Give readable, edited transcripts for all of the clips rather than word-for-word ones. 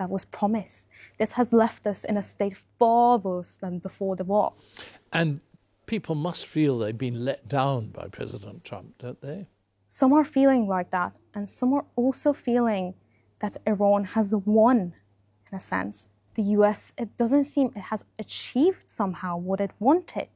was promised. This has left us in a state far worse than before the war. And people must feel they've been let down by President Trump, don't they? Some are feeling like that, and some are also feeling that Iran has won, in a sense. The US, it doesn't seem it has achieved somehow what it wanted.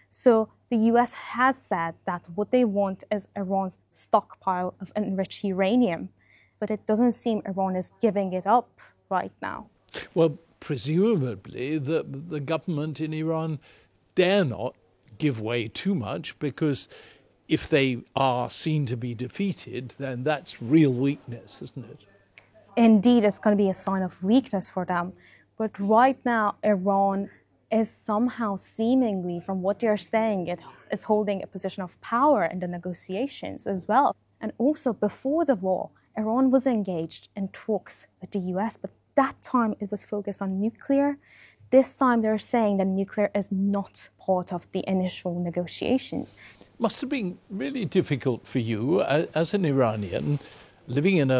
So the US has said that what they want is Iran's stockpile of enriched uranium, but it doesn't seem Iran is giving it up right now. Well, presumably the government in Iran dare not give way too much, because if they are seen to be defeated, then that's real weakness, isn't it? Indeed, it's going to be a sign of weakness for them. But right now, Iran is somehow seemingly, from what you're saying, it is holding a position of power in the negotiations as well. And also, before the war, Iran was engaged in talks with the US, but that time it was focused on nuclear. This time they're saying that nuclear is not part of the initial negotiations. Must have been really difficult for you as an Iranian living in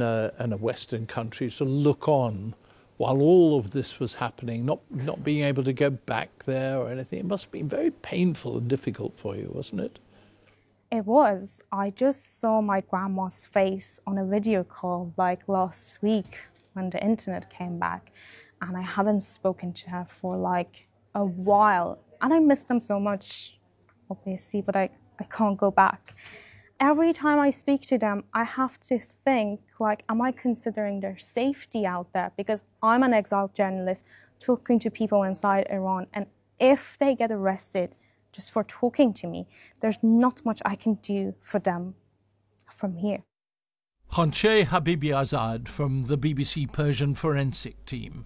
a Western country to look on while all of this was happening, not being able to go back there or anything. It must have been very painful and difficult for you, wasn't it? It was. I just saw my grandma's face on a video call like last week when the internet came back, and I haven't spoken to her for like a while. And I miss them so much, obviously, but I can't go back. Every time I speak to them, I have to think, like, am I considering their safety out there? Because I'm an exiled journalist talking to people inside Iran, and if they get arrested just for talking to me, there's not much I can do for them from here. Khanche Habibi-Azad from the BBC Persian forensic team.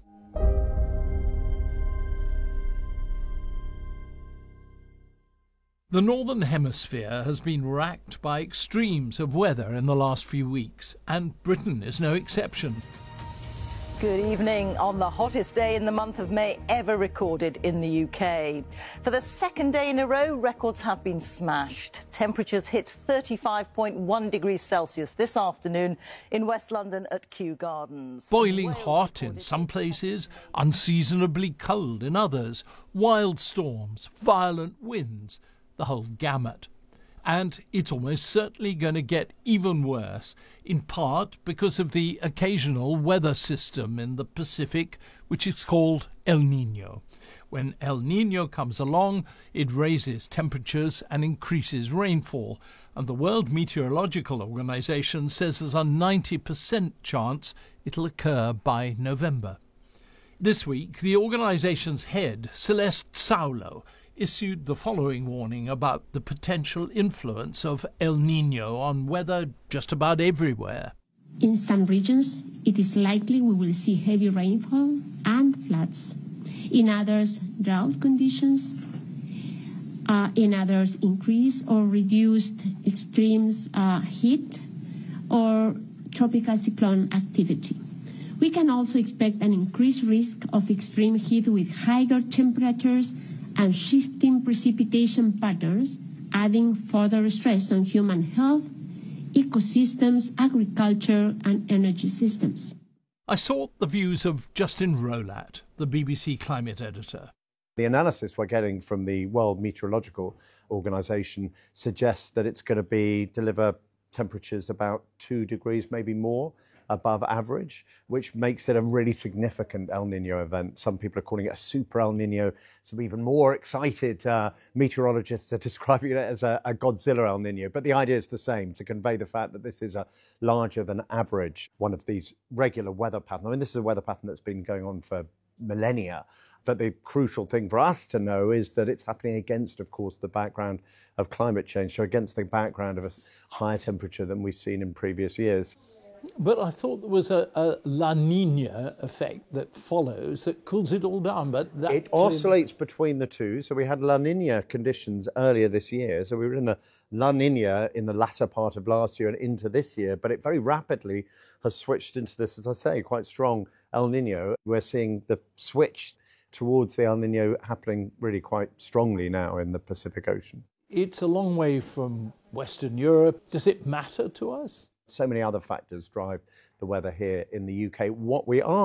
The Northern Hemisphere has been racked by extremes of weather in the last few weeks, and Britain is no exception. Good evening. On the hottest day in the month of May ever recorded in the UK. For the second day in a row, records have been smashed. Temperatures hit 35.1 degrees Celsius this afternoon in West London at Kew Gardens. Boiling hot in some places, unseasonably cold in others, wild storms, violent winds, the whole gamut. And it's almost certainly going to get even worse, in part because of the occasional weather system in the Pacific, which is called El Niño. When El Niño comes along, it raises temperatures and increases rainfall, and the World Meteorological Organization says there's a 90% chance it'll occur by November. This week, the organization's head, Celeste Saulo, issued the following warning about the potential influence of El Niño on weather just about everywhere. In some regions, it is likely we will see heavy rainfall and floods. In others, drought conditions. In others, increased or reduced extremes heat or tropical cyclone activity. We can also expect an increased risk of extreme heat with higher temperatures and shifting precipitation patterns, adding further stress on human health, ecosystems, agriculture, and energy systems. I sought the views of Justin Rowlatt, the BBC climate editor. The analysis we're getting from the World Meteorological Organization suggests that it's going to deliver temperatures about 2 degrees, maybe more, above average, which makes it a really significant El Niño event. Some people are calling it a super El Niño. Some even more excited meteorologists are describing it as a Godzilla El Niño. But the idea is the same, to convey the fact that this is a larger than average, one of these regular weather patterns. I mean, this is a weather pattern that's been going on for millennia. But the crucial thing for us to know is that it's happening against, of course, the background of climate change, so against the background of a higher temperature than we've seen in previous years. But I thought there was a La Nina effect that follows that cools it all down. But it oscillates between the two. So we had La Nina conditions earlier this year. So we were in a La Nina in the latter part of last year and into this year. But it very rapidly has switched into this, as I say, quite strong El Nino. We're seeing the switch towards the El Nino happening really quite strongly now in the Pacific Ocean. It's a long way from Western Europe. Does it matter to us? So many other factors drive the weather here in the UK. What we are